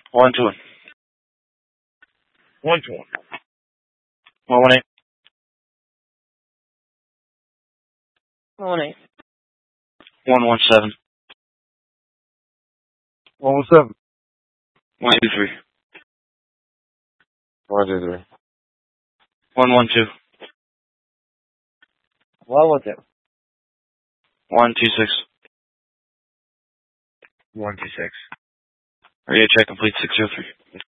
One two 1 to 1. 118. 118. 117. 117. 123. 123. 112. 112. 126. 126. REA check complete 603.